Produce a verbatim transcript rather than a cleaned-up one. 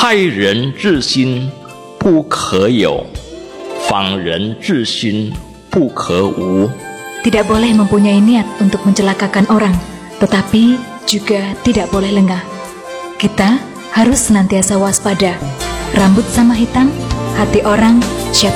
害人之心不可有，防人之心不可无。 Tidak boleh mempunyai niat untuk mencelakakan orang, tetapi juga tidak boleh lengah. Kita harus senantiasa waspada. Rambut sama hitam, hati orang, siapa